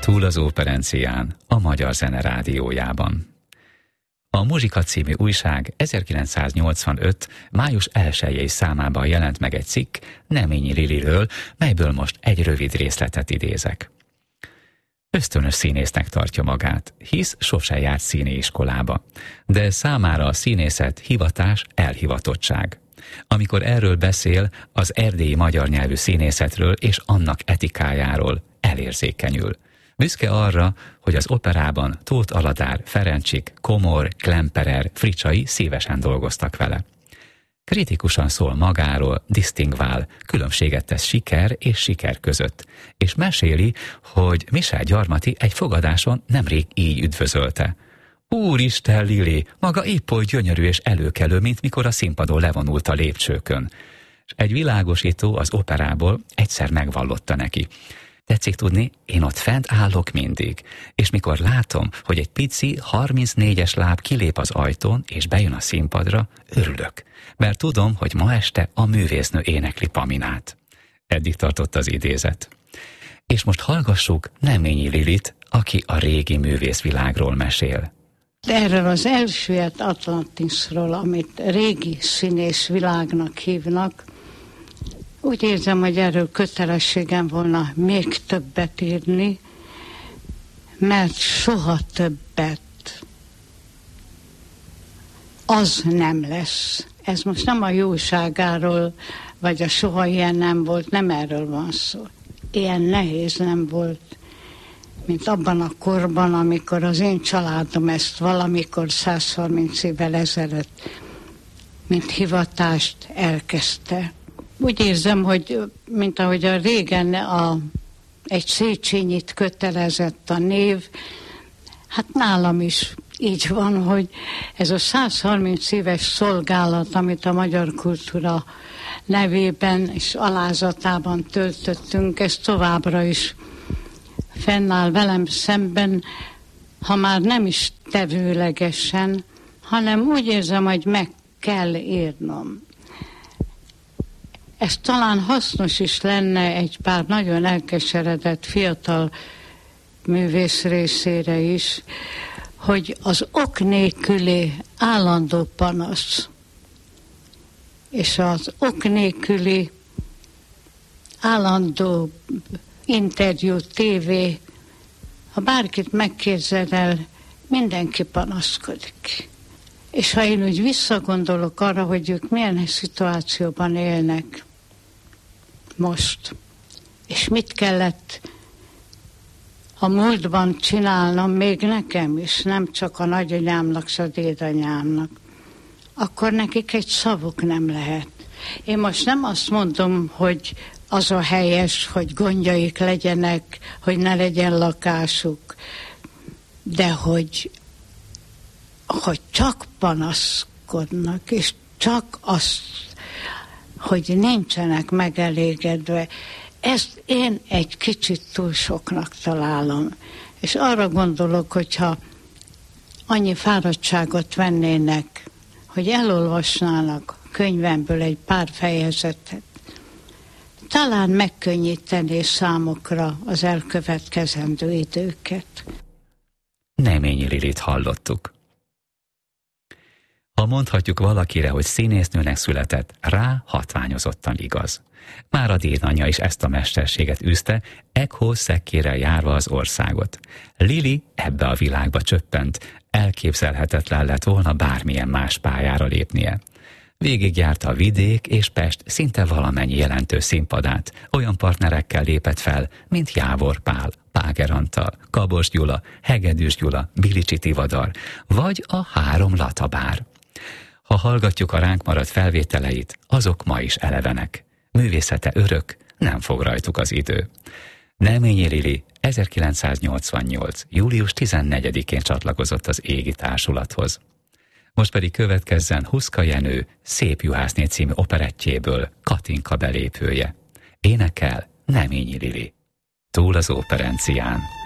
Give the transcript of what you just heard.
Túl az Óperencián, a Magyar Zene Rádiójában. A Muzsika című újság 1985. május 1-i számában jelent meg egy cikk Neményi Liliről, melyből most egy rövid részletet idézek. Ösztönös színésznek tartja magát, hisz sose járt színiiskolába, de számára a színészet hivatás, elhivatottság. Amikor erről beszél, az erdélyi magyar nyelvű színészetről és annak etikájáról elérzékenyül. Büszke arra, hogy az operában Tóth Aladár, Ferencsik, Komor, Klemperer, Fricsai szívesen dolgoztak vele. Kritikusan szól magáról, disztingvál, különbséget tesz siker és siker között, és meséli, hogy Michel Gyarmati egy fogadáson nemrég így üdvözölte. Úristen, Lili, maga épp oly gyönyörű és előkelő, mint mikor a színpadon levonult a lépcsőkön. És egy világosító az operából egyszer megvallotta neki. Tetszik tudni, én ott fent állok mindig, és mikor látom, hogy egy pici 34-es láb kilép az ajtón, és bejön a színpadra, örülök, mert tudom, hogy ma este a művésznő énekli Paminát. Eddig tartott az idézet. És most hallgassuk Neményi Lilit, aki a régi művészvilágról mesél. Erről az elsüllyedt Atlantisról, amit régi színészvilágnak hívnak, úgy érzem, hogy erről kötelességem volna még többet írni, mert soha többet az nem lesz. Ez most nem a jóságáról, vagy a soha ilyen nem volt, nem erről van szó. Ilyen nehéz nem volt, mint abban a korban, amikor az én családom ezt valamikor 130 évvel ezelőtt, mint hivatást elkezdte. Úgy érzem, hogy mint ahogy a régen egy Széchenyit kötelezett a név, hát nálam is így van, hogy ez a 130 éves szolgálat, amit a magyar kultúra nevében és alázatában töltöttünk, ez továbbra is fennáll velem szemben, ha már nem is tevőlegesen, hanem úgy érzem, hogy meg kell írnom. Ez talán hasznos is lenne egy pár nagyon elkeseredett fiatal művész részére is, hogy az ok nélküli állandó panasz és az ok nélküli állandó interjú, tévé, ha bárkit megképzel, mindenki panaszkodik. És ha én úgy visszagondolok arra, hogy ők milyen szituációban élnek most, és mit kellett a múltban csinálnom még nekem is, nem csak a nagyanyámnak, s a dédanyámnak, akkor nekik egy szavuk nem lehet. Én most nem azt mondom, hogy az a helyes, hogy gondjaik legyenek, hogy ne legyen lakásuk, de hogy csak panaszkodnak, és csak azt, hogy nincsenek megelégedve. Ezt én egy kicsit túl soknak találom. És arra gondolok, hogyha annyi fáradtságot vennének, hogy elolvasnának a könyvemből egy pár fejezetet, talán megkönnyítené számukra az elkövetkezendő időket. Neményi Lilit hallottuk. Ha mondhatjuk valakire, hogy színésznőnek született, rá hatványozottan igaz. Már a dédanyja is ezt a mesterséget űzte, ekhó szekkérrel járva az országot. Lili ebbe a világba csöppent, elképzelhetetlen lett volna bármilyen más pályára lépnie. Végigjárta a vidék és Pest szinte valamennyi jelentős színpadát, olyan partnerekkel lépett fel, mint Jávor Pál, Páger Antal, Kabos Gyula, Hegedűs Gyula, Bilicsi Tivadar, vagy a 3 Latabár. Ha hallgatjuk a ránk maradt felvételeit, azok ma is elevenek. Művészete örök, nem fog rajtuk az idő. Neményi Lili 1988. július 14-én csatlakozott az Égi Társulathoz. Most pedig következzen Huszka Jenő Szép Juhászné című operettjéből Katinka belépője. Énekel Neményi Lili. Túl az Óperencián.